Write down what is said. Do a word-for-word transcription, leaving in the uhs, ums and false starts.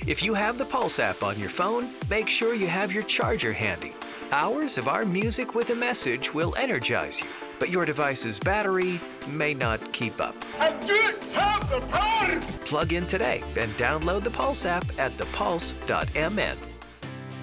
If you have the Pulse app on your phone, make sure you have your charger handy. Hours of our music with a message will energize you, but your device's battery may not keep up. I didn't have the time! Plug in today and download the Pulse app at the pulse dot m n.